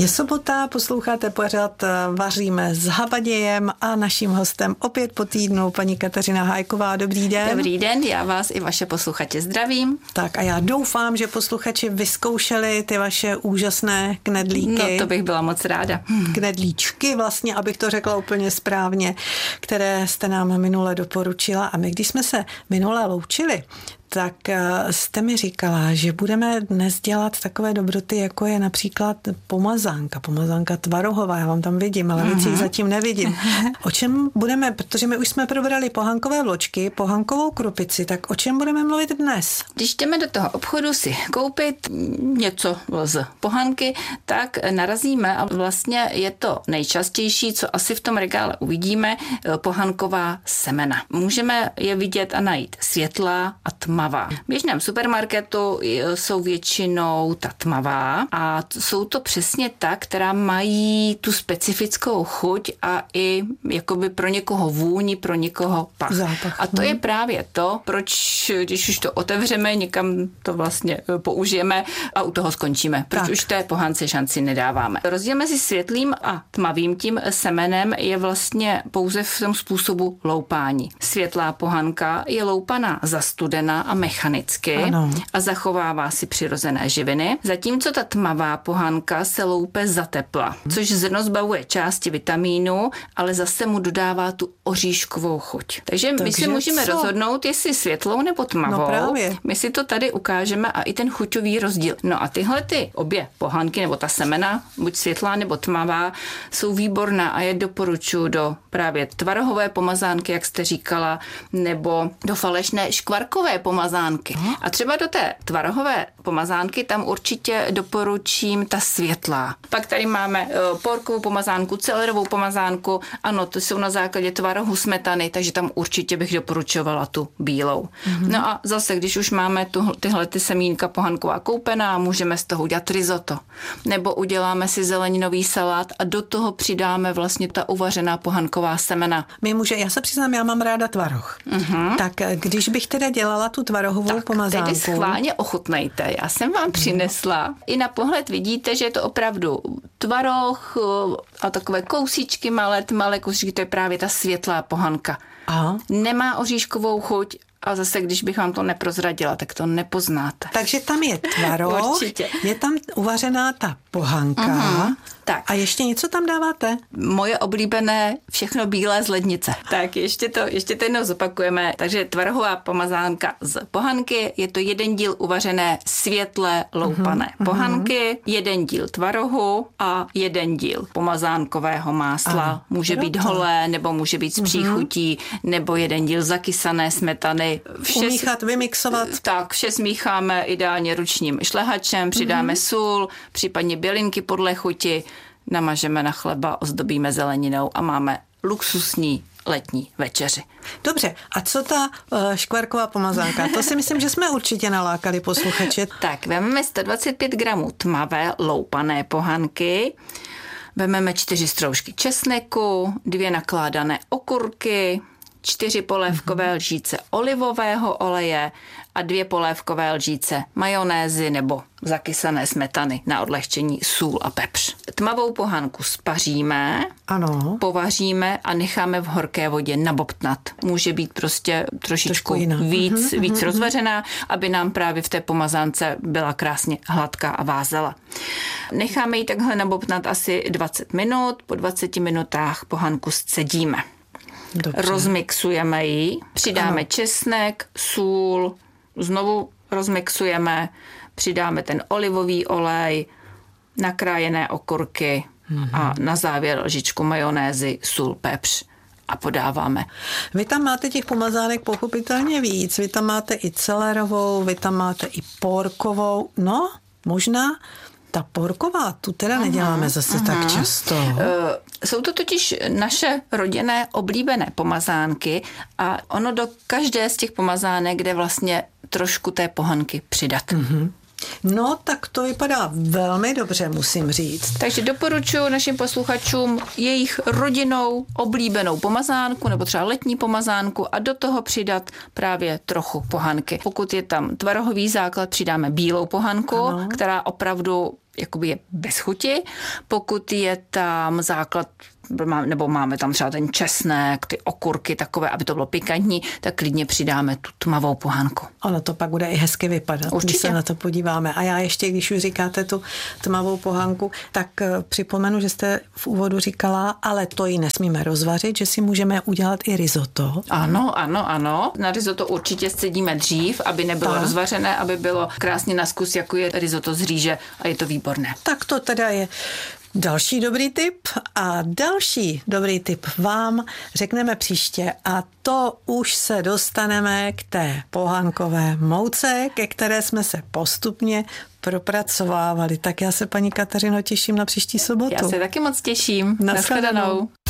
Je sobota, posloucháte pořad Vaříme s Habadějem a naším hostem opět po týdnu paní Kateřina Hájková. Dobrý den. Dobrý den, já vás i vaše posluchače zdravím. Tak a já doufám, že posluchači vyzkoušeli ty vaše úžasné knedlíky. No to bych byla moc ráda. Knedlíčky vlastně, abych to řekla úplně správně, které jste nám minule doporučila. A my, když jsme se minule loučili, tak jste mi říkala, že budeme dnes dělat takové dobroty, jako je například pomazánka tvarohová, já vám tam vidím, ale víc jich zatím nevidím. O čem budeme, protože my už jsme probrali pohankové vločky, pohankovou krupici, tak o čem budeme mluvit dnes? Když jdeme do toho obchodu si koupit něco z pohanky, tak narazíme a vlastně je to nejčastější, co asi v tom regále uvidíme, pohanková semena. Můžeme je vidět a najít světlá a tmavá. V běžném supermarketu jsou většinou ta tmavá a jsou to přesně ta, která mají tu specifickou chuť a i jakoby pro někoho vůni, pro někoho pach. Zápach. A to je právě to, proč, když už to otevřeme, někam to vlastně použijeme a u toho skončíme. Proč už té pohance šanci nedáváme. Rozdíl mezi světlým a tmavým tím semenem je vlastně pouze v tom způsobu loupání. Světlá pohanka je loupaná zastudená a mechanicky a zachovává si přirozené živiny, zatímco ta tmavá pohanka se loupe za tepla, což zrno zbavuje části vitamínu, ale zase mu dodává tu oříškovou chuť. Takže my si můžeme rozhodnout, jestli světlou nebo tmavou. No právě. My si to tady ukážeme a i ten chuťový rozdíl. No a tyhle ty obě pohanky nebo ta semena, buď světlá nebo tmavá, jsou výborná a je doporučuji do právě tvarohové pomazánky, jak jste říkala, nebo do falešné škvarkové pomazánky. A třeba do té tvarohové pomazánky tam určitě doporučím ta světlá. Pak tady máme porkovou pomazánku, celerovou pomazánku. Ano, to jsou na základě tvarohu smetany, takže tam určitě bych doporučovala tu bílou. No a zase, když už máme tyhle ty semínka pohanková koupená, můžeme z toho udělat risotto. Nebo uděláme si zeleninový salát a do toho přidáme vlastně ta uvařená pohanková semena. Já se přiznám, já mám ráda tvaroh. Tak když bych teda dělala tu tvarohovou pomazánku. Tedy schválně ochutnejte. Já jsem vám přinesla. I na pohled vidíte, že je to opravdu tvaroh a takové kousíčky, malé kousíčky, to je právě ta světlá pohanka. Aha. Nemá oříškovou chuť a zase, když bych vám to neprozradila, tak to nepoznáte. Takže tam je tvaroh, určitě. Je tam uvařená ta pohanka. Tak. A ještě něco tam dáváte? Moje oblíbené všechno bílé z lednice. Tak ještě to jednou zopakujeme. Takže tvarohová pomazánka z pohanky, je to 1 díl uvařené světlé loupané pohanky, 1 díl tvarohu a 1 díl pomazánkového másla. Může být holé, nebo může být s příchutí, nebo 1 díl zakysané smetany. Umíchat, vymixovat. Tak, vše smícháme ideálně ručním šlehačem, přidáme sůl, případně bělinky podle chuti, namažeme na chleba, ozdobíme zeleninou a máme luxusní letní večeři. Dobře, a co ta škvarková pomazánka? To si myslím, že jsme určitě nalákali posluchače. Tak, vezmeme 125 gramů tmavé loupané pohanky, vezmeme 4 stroužky česneku, 2 nakládané okurky, 4 polévkové lžíce olivového oleje a 2 polévkové lžíce majonézy nebo zakysané smetany, na odlehčení sůl a pepř. Tmavou pohanku spaříme, povaříme a necháme v horké vodě nabobtnat. Může být prostě trošičku víc rozvařená, aby nám právě v té pomazánce byla krásně hladká a vázela. Necháme ji takhle nabobtnat asi 20 minut, po 20 minutách pohanku scedíme. Dobře. Rozmixujeme ji, přidáme česnek, sůl, znovu rozmixujeme, přidáme ten olivový olej, nakrájené okurky a na závěr lžičku majonézy, sůl, pepř a podáváme. Vy tam máte těch pomazánek pochopitelně víc. Vy tam máte i celerovou, vy tam máte i porkovou. No, možná ta porková, tu teda neděláme zase tak často. Jsou to totiž naše rodinné oblíbené pomazánky a ono do každé z těch pomazánek jde vlastně trošku té pohanky přidat. No, tak to vypadá velmi dobře, musím říct. Takže doporučuji našim posluchačům jejich rodinnou oblíbenou pomazánku nebo třeba letní pomazánku a do toho přidat právě trochu pohanky. Pokud je tam tvarohový základ, přidáme bílou pohanku, která opravdu jakoby je bez chuti. Pokud je tam základ, nebo máme tam třeba ten česnek, ty okurky takové, aby to bylo pikantní, tak klidně přidáme tu tmavou pohanku. Ono to pak bude i hezky vypadat, určitě, když se na to podíváme. A já ještě, když už říkáte tu tmavou pohanku, tak připomenu, že jste v úvodu říkala, ale to ji nesmíme rozvařit, že si můžeme udělat i risotto. Ano. Na risotto určitě scedíme dřív, aby nebylo rozvařené, aby bylo krásně na zkus, jako je risotto z rýže a je to výborné. Tak to teda je další dobrý tip a další dobrý tip vám řekneme příště a to už se dostaneme k té pohankové mouce, ke které jsme se postupně propracovávali. Tak já se, paní Kateřino, těším na příští sobotu. Já se taky moc těším. Nashledanou.